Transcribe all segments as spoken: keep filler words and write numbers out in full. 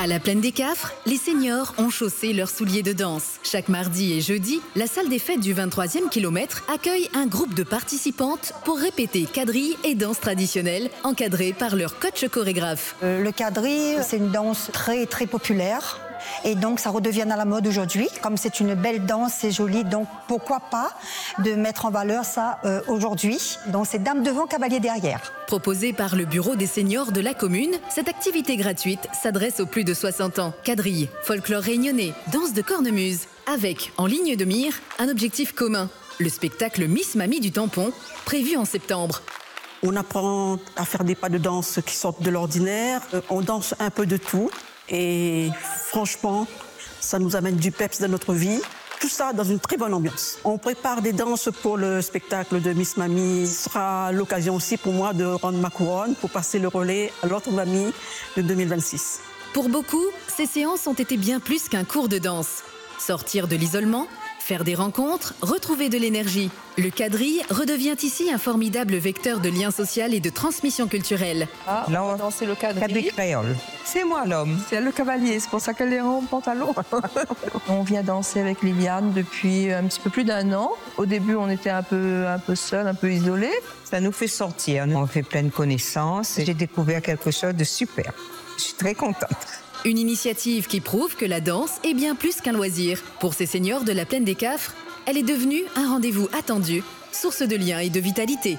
À la Plaine des Cafres, les seniors ont chaussé leurs souliers de danse. Chaque mardi et jeudi, la salle des fêtes du vingt-troisième kilomètre accueille un groupe de participantes pour répéter quadrilles et danses traditionnelles encadrées par leur coach chorégraphe. Euh, le quadrille, c'est une danse très très populaire. Et donc ça redevient à la mode aujourd'hui. Comme c'est une belle danse, c'est joli, donc pourquoi pas de mettre en valeur ça euh, aujourd'hui. Donc c'est dame devant, cavalier derrière. Proposée par le bureau des seniors de la commune, cette activité gratuite s'adresse aux plus de soixante ans. Quadrille, folklore réunionnais, danse de cornemuse, avec, en ligne de mire, un objectif commun. Le spectacle Miss Mamie du Tampon, prévu en septembre. On apprend à faire des pas de danse qui sortent de l'ordinaire. On danse un peu de tout. Et franchement, ça nous amène du peps dans notre vie. Tout ça dans une très bonne ambiance. On prépare des danses pour le spectacle de Miss Mamie. Ce sera l'occasion aussi pour moi de rendre ma couronne pour passer le relais à l'autre mamie de deux mille vingt-six. Pour beaucoup, ces séances ont été bien plus qu'un cours de danse. Sortir de l'isolement, faire des rencontres, retrouver de l'énergie. Le quadrille redevient ici un formidable vecteur de lien social et de transmission culturelle. Ah, Là, on va danser le quadrille. Quadrille créole. C'est moi l'homme. C'est le cavalier, c'est pour ça qu'elle est en pantalon. On vient danser avec Liliane depuis un petit peu plus d'un an. Au début, on était un peu, un peu seuls, un peu isolés. Ça nous fait sortir, on fait plein de connaissances. J'ai découvert quelque chose de super. Je suis très contente. Une initiative qui prouve que la danse est bien plus qu'un loisir. Pour ces seniors de la Plaine des Cafres, elle est devenue un rendez-vous attendu, source de lien et de vitalité.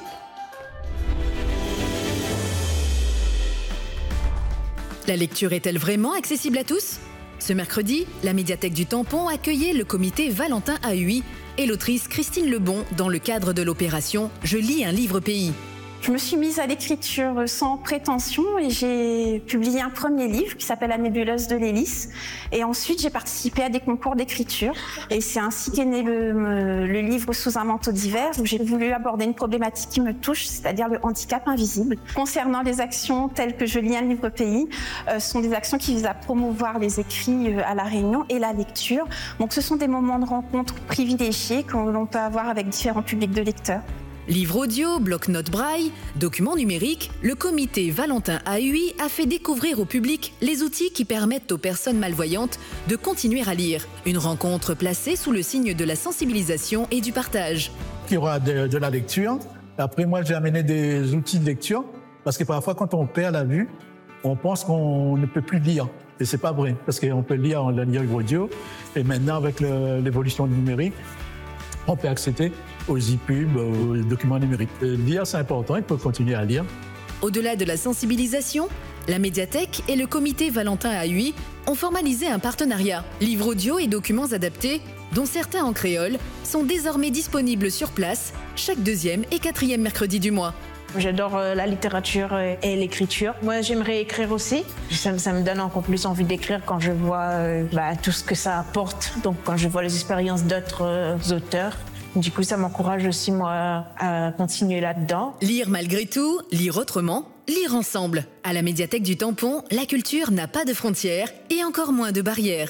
La lecture est-elle vraiment accessible à tous ? Ce mercredi, la médiathèque du Tampon accueillait le comité Valentin A U I et l'autrice Christine Lebon dans le cadre de l'opération « Je lis un livre pays ». Je me suis mise à l'écriture sans prétention et j'ai publié un premier livre qui s'appelle La nébuleuse de l'hélice. Et ensuite, j'ai participé à des concours d'écriture. Et c'est ainsi qu'est né le, le livre Sous un manteau d'hiver, où j'ai voulu aborder une problématique qui me touche, c'est-à-dire le handicap invisible. Concernant les actions telles que Je lis un livre pays, euh, ce sont des actions qui visent à promouvoir les écrits euh, à La Réunion et la lecture. Donc ce sont des moments de rencontre privilégiés que l'on peut avoir avec différents publics de lecteurs. Livre audio, bloc-notes braille, documents numériques, le comité Valentin A U I a fait découvrir au public les outils qui permettent aux personnes malvoyantes de continuer à lire. Une rencontre placée sous le signe de la sensibilisation et du partage. Il y aura de, de la lecture. Après, moi, j'ai amené des outils de lecture parce que parfois, quand on perd la vue, on pense qu'on ne peut plus lire. Et c'est pas vrai, parce qu'on peut lire en livre audio. Et maintenant, avec le, l'évolution du numérique, on peut accéder aux e-pubs, aux documents numériques. Lire, c'est important, il faut continuer à lire. Au-delà de la sensibilisation, la médiathèque et le comité Valentin A U I ont formalisé un partenariat. Livres audio et documents adaptés, dont certains en créole, sont désormais disponibles sur place chaque deuxième et quatrième mercredi du mois. J'adore la littérature et l'écriture. Moi, j'aimerais écrire aussi. Ça, ça me donne encore plus envie d'écrire quand je vois euh, bah, tout ce que ça apporte. Donc, quand je vois les expériences d'autres euh, auteurs. Du coup, ça m'encourage aussi, moi, à continuer là-dedans. Lire malgré tout, lire autrement, lire ensemble. À la médiathèque du Tampon, la culture n'a pas de frontières et encore moins de barrières.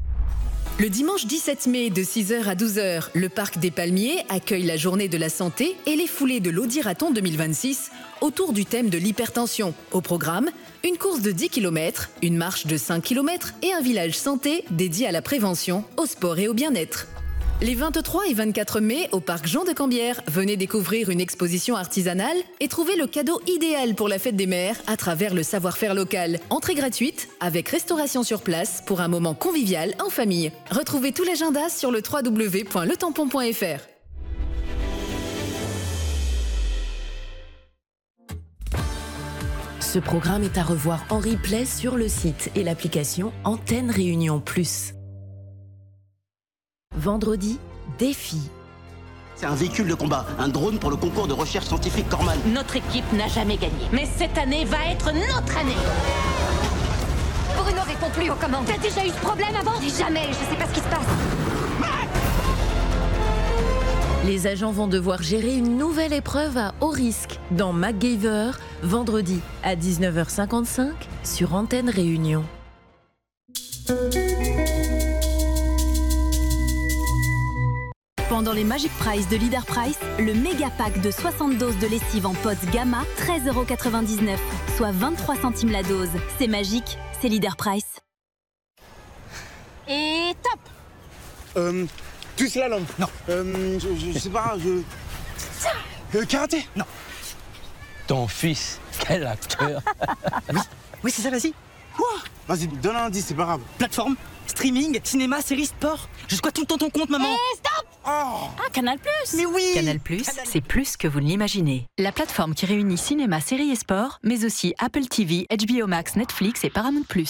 Le dimanche dix-sept mai de six heures à douze heures, le Parc des Palmiers accueille la journée de la santé et les foulées de l'Audirathon deux mille vingt-six autour du thème de l'hypertension. Au programme, une course de dix kilomètres, une marche de cinq kilomètres et un village santé dédié à la prévention, au sport et au bien-être. Les vingt-trois et vingt-quatre mai, au parc Jean de Cambière, venez découvrir une exposition artisanale et trouver le cadeau idéal pour la fête des mères à travers le savoir-faire local. Entrée gratuite, avec restauration sur place pour un moment convivial en famille. Retrouvez tout l'agenda sur le w w w point le tampon point f r. Ce programme est à revoir en replay sur le site et l'application Antenne Réunion Plus. Vendredi, défi. C'est un véhicule de combat, un drone pour le concours de recherche scientifique Corman. Notre équipe n'a jamais gagné, mais cette année va être notre année. Bruno répond plus aux commandes. T'as déjà eu ce problème avant? Dis jamais, je sais pas ce qui se passe. Les agents vont devoir gérer une nouvelle épreuve à haut risque dans MacGyver, vendredi à dix-neuf heures cinquante-cinq sur Antenne Réunion. Pendant les Magic Prize de Leader Price, le méga pack de soixante doses de lessive en pods Gamma, treize euros quatre-vingt-dix-neuf, soit vingt-trois centimes la dose. C'est magique, c'est Leader Price. Euh, du slalom. Non. Euh, je, je, je sais pas, je... Euh, karaté. Non. Ton fils, quel acteur. Oui, oui c'est ça, vas-y. Quoi? Vas-y, donne un indice, c'est pas grave. Plateforme, streaming, cinéma, série, sport. Je squatte tout le temps ton compte, maman. Eh, stop! Oh. Ah, Canal Plus. Mais oui. Canal Plus, c'est plus que vous ne l'imaginez. La plateforme qui réunit cinéma, séries et sport, mais aussi Apple T V, H B O Max, Netflix et Paramount Plus.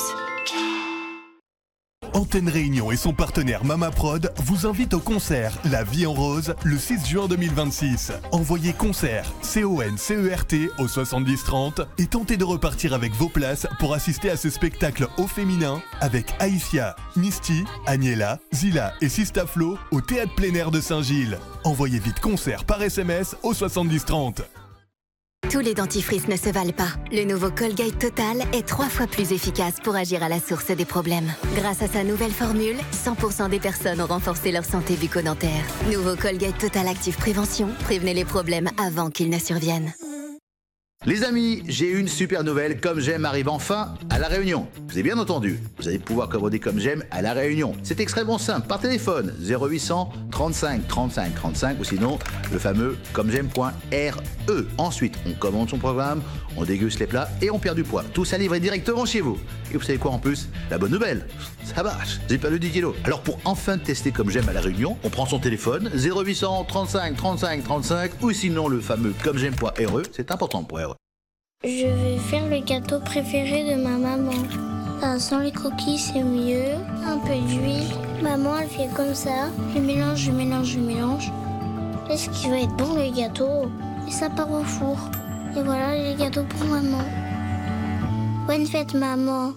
Antenne Réunion et son partenaire Mama Prod vous invitent au concert La Vie en Rose le six juin deux mille vingt-six. Envoyez concert C O N C E R T au soixante-dix trente et tentez de repartir avec vos places pour assister à ce spectacle au féminin avec Aïfia, Misty, Agnella, Zila et Sista Flo au Théâtre Plein Air de Saint-Gilles. Envoyez vite concert par S M S au soixante-dix trente. Tous les dentifrices ne se valent pas. Le nouveau Colgate Total est trois fois plus efficace pour agir à la source des problèmes. Grâce à sa nouvelle formule, cent pour cent des personnes ont renforcé leur santé bucco-dentaire. Nouveau Colgate Total Active Prévention, prévenez les problèmes avant qu'ils ne surviennent. Les amis, j'ai une super nouvelle. Comme j'aime arrive enfin à La Réunion. Vous avez bien entendu, vous allez pouvoir commander Comme j'aime à La Réunion. C'est extrêmement simple, par téléphone, zéro huit cent trente-cinq trente-cinq trente-cinq ou sinon le fameux comme j'aime point R E. Ensuite, on commande son programme, on déguste les plats et on perd du poids. Tout ça livré directement chez vous. Et vous savez quoi en plus? La bonne nouvelle, ça marche, j'ai perdu dix kilos. Alors pour enfin tester Comme j'aime à La Réunion, on prend son téléphone, zéro huit cent trente-cinq trente-cinq trente-cinq ou sinon le fameux comme j'aime point R E, c'est important pour R E. Je vais faire le gâteau préféré de ma maman. Ah, sans les coquilles, c'est mieux. Un peu d'huile. Maman, elle fait comme ça. Je mélange, je mélange, je mélange. Est-ce qu'il va être bon, le gâteau? Et ça part au four. Et voilà les gâteaux pour maman. Bonne fête, maman.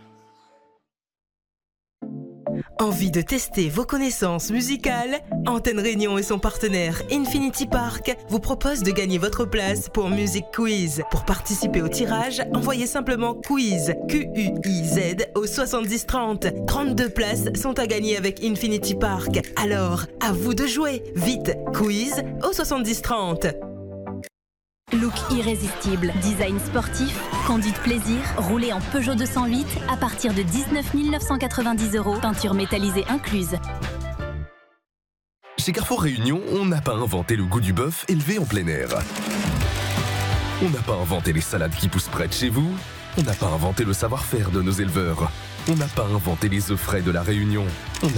Envie de tester vos connaissances musicales? Antenne Réunion et son partenaire Infinity Park vous proposent de gagner votre place pour Music Quiz. Pour participer au tirage, envoyez simplement quiz Q U I Z au soixante-dix trente. trente-deux places sont à gagner avec Infinity Park. Alors, à vous de jouer. Vite, quiz au soixante-dix trente. Look irrésistible, design sportif, conduite plaisir, roulé en Peugeot deux cent huit à partir de dix-neuf mille neuf cent quatre-vingt-dix euros, peinture métallisée incluse. Chez Carrefour Réunion, on n'a pas inventé le goût du bœuf élevé en plein air. On n'a pas inventé les salades qui poussent près de chez vous. On n'a pas inventé le savoir-faire de nos éleveurs. On n'a pas inventé les œufs frais de la Réunion. On